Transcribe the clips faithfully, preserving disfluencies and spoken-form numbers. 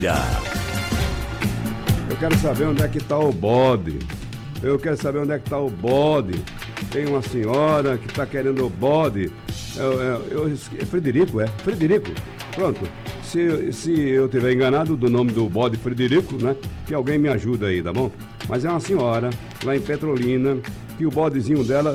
Eu quero saber onde é que está o bode. Eu quero saber onde é que está o bode. Tem uma senhora que está querendo o bode. Eu, eu, eu, é Frederico, é? Frederico. Pronto. Se, se eu tiver enganado do nome do bode Frederico, né? Que alguém me ajuda aí, tá bom? Mas é uma senhora lá em Petrolina que o bodezinho dela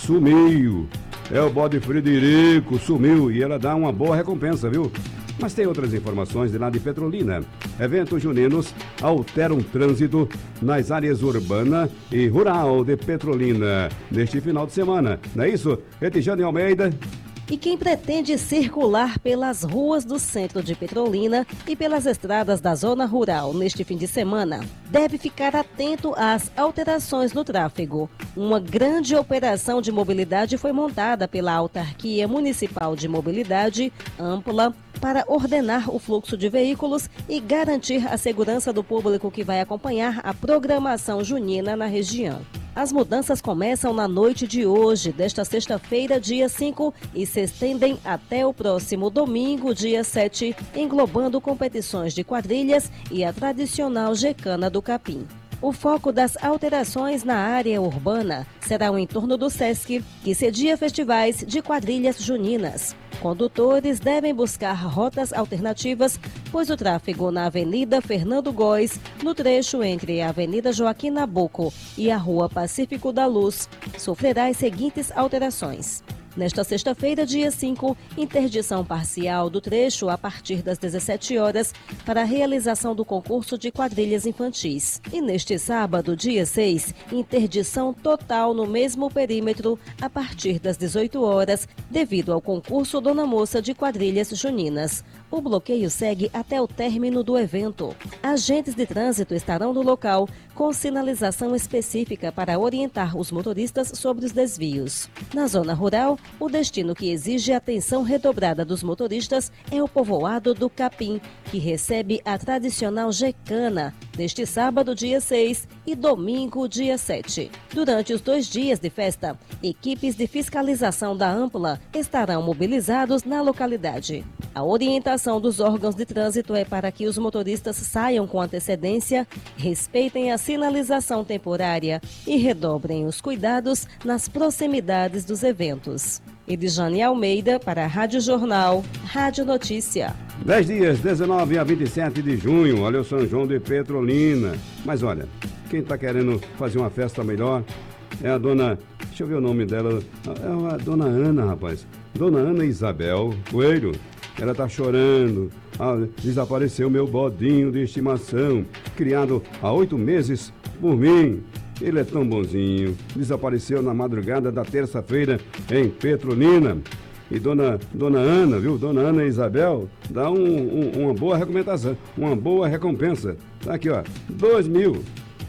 sumiu. É o bode Frederico, sumiu. E ela dá uma boa recompensa, viu? Mas tem outras informações de lá de Petrolina. Eventos juninos alteram o trânsito nas áreas urbana e rural de Petrolina neste final de semana. Não é isso? Etijane Almeida. E quem pretende circular pelas ruas do centro de Petrolina e pelas estradas da zona rural neste fim de semana, deve ficar atento às alterações no tráfego. Uma grande operação de mobilidade foi montada pela Autarquia Municipal de Mobilidade Ampla para ordenar o fluxo de veículos e garantir a segurança do público que vai acompanhar a programação junina na região. As mudanças começam na noite de hoje, desta sexta-feira, dia cinco, e se estendem até o próximo domingo, dia sete, englobando competições de quadrilhas e a tradicional Gecana do Capim. O foco das alterações na área urbana será o entorno do Sesc, que cedia festivais de quadrilhas juninas. Condutores devem buscar rotas alternativas, pois o tráfego na Avenida Fernando Góes, no trecho entre a Avenida Joaquim Nabuco e a Rua Pacífico da Luz, sofrerá as seguintes alterações. Nesta sexta-feira, dia cinco, interdição parcial do trecho a partir das dezessete horas para a realização do concurso de quadrilhas infantis. E neste sábado, dia seis, interdição total no mesmo perímetro a partir das dezoito horas, devido ao concurso Dona Moça de quadrilhas juninas. O bloqueio segue até o término do evento. Agentes de trânsito estarão no local com sinalização específica para orientar os motoristas sobre os desvios. Na zona rural, o destino que exige atenção redobrada dos motoristas é o povoado do Capim, que recebe a tradicional Gecana, neste sábado, dia seis, e domingo, dia sete. Durante os dois dias de festa, equipes de fiscalização da Ampla estarão mobilizados na localidade. A orientação dos órgãos de trânsito é para que os motoristas saiam com antecedência, respeitem a sinalização temporária e redobrem os cuidados nas proximidades dos eventos. Edjane Almeida para a Rádio Jornal, Rádio Notícia. dez dias, dezenove a vinte e sete de junho, olha o São João de Petrolina. Mas olha, quem está querendo fazer uma festa melhor é a dona, deixa eu ver o nome dela, é a dona Ana, rapaz. Dona Ana Isabel Coelho. Ela tá chorando. Ah, desapareceu meu bodinho de estimação, criado há oito meses por mim. Ele é tão bonzinho. Desapareceu na madrugada da terça-feira em Petrolina. E dona, dona Ana, viu? Dona Ana Isabel dá um, um, uma boa recomendação, uma boa recompensa. Tá aqui, ó, dois mil.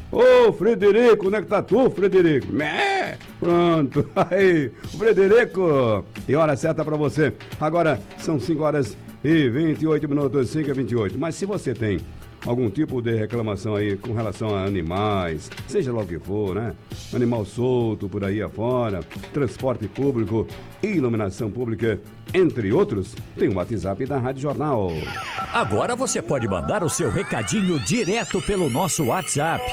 Ô, Frederico, onde é que tá tu, Frederico? Mé! Pronto, aí, Frederico! E hora certa pra você. Agora são cinco horas e vinte e oito minutos, cinco e vinte e oito. Mas se você tem algum tipo de reclamação aí com relação a animais, seja lá o que for, né? Animal solto por aí afora, transporte público, iluminação pública, entre outros, tem o WhatsApp da Rádio Jornal. Agora você pode mandar o seu recadinho direto pelo nosso WhatsApp.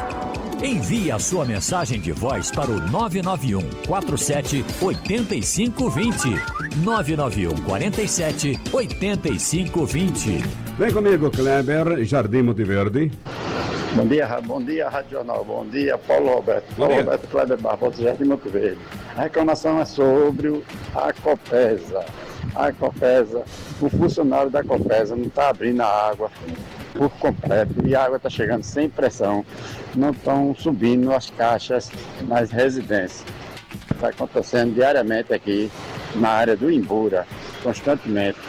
Envie a sua mensagem de voz para o nove nove um quatro sete oito cinco dois zero. nove nove um quatro sete oito cinco dois zero. Vem comigo, Kleber, Jardim Monteverde. Bom dia, bom dia, Rádio Jornal. Bom dia, Paulo Roberto. Paulo dia. Roberto Kleber Barbosa, Jardim Monteverde. A reclamação é sobre a Copesa. A Copesa, o funcionário da Copesa não está abrindo a água por completo e a água está chegando sem pressão. Não estão subindo as caixas nas residências. Está acontecendo diariamente aqui na área do Imbura, constantemente.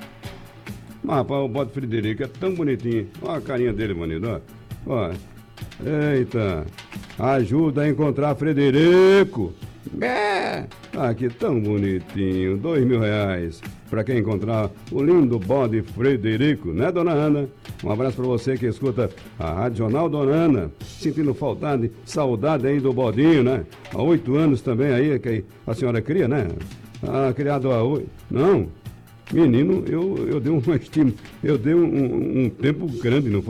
Ah, rapaz, o bode Frederico é tão bonitinho. Olha a carinha dele, bonito, ó. Ó. Eita. Ajuda a encontrar Frederico. É. Ah, que tão bonitinho. Dois mil reais. Pra quem encontrar o lindo bode Frederico, né, dona Ana? Um abraço pra você que escuta a Rádio Jornal, dona Ana. Sentindo saudade, saudade aí do bodinho, né? Há oito anos também aí, que a senhora cria, né? Ah, criado há oito. Não. Menino, eu, eu dei um estima, eu dei um, um, um tempo grande, não foi?